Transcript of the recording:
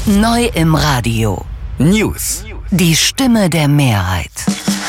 Neu im Radio. News. Die Stimme der Mehrheit.